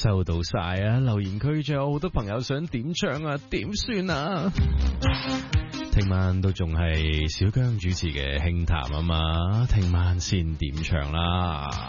收到晒啊！留言區仲有好多朋友想點唱啊，點算啊？聽晚都仲係小姜主持嘅輕談啊嘛，聽晚先點唱啦。